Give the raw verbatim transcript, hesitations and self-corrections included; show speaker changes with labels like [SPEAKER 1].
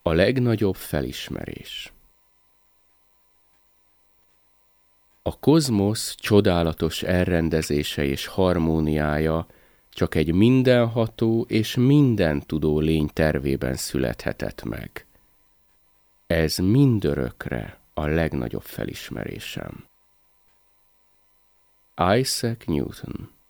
[SPEAKER 1] A legnagyobb felismerés. A kozmosz csodálatos elrendezése és harmóniája csak egy mindenható és mindentudó lény tervében születhetett meg. Ez mindörökre a legnagyobb felismerésem. Isaac Newton.